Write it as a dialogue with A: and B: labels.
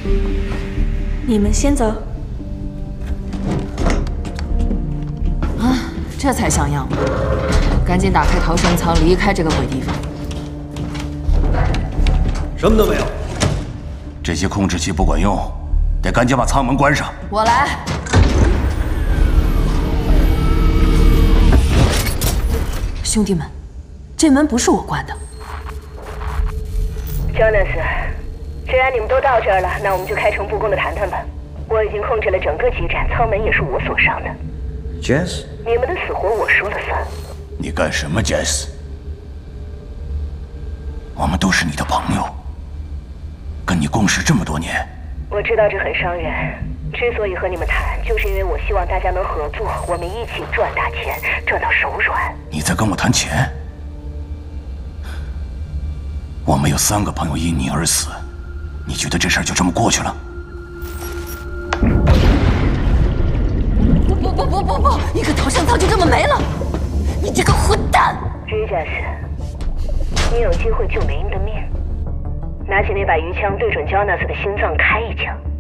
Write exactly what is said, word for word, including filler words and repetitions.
A: 你们先走。
B: 啊，这才像样。赶紧打开逃生舱，离开这个鬼地方。
C: 什么都没有。
D: 这些控制器不管用，得赶紧把舱门关上。
B: 我来。兄弟们，这门不是我关的。
E: 张纳斯，既然你们都到这儿了，那我们就开诚布公的谈谈吧。我已经控制了整个基站，舱门也是我锁上的。
C: Jess，
E: 你们的死活我说了算。
D: 你干什么 ，Jess？ 我们都是你的朋友，跟你共事这么多年。
E: 我知道这很伤人，之所以和你们谈，就是因为我希望大家能合作，我们一起赚大钱，赚到手软。
D: 你在跟我谈钱？我们有三个朋友因你而死，你觉得这事儿就这么过去了？
B: 不不不不不不！一个逃生舱就这么没了！你这个混蛋
E: ！Jess， 你有机会救梅英的命，拿起那把鱼枪对准焦纳斯的心脏开一枪。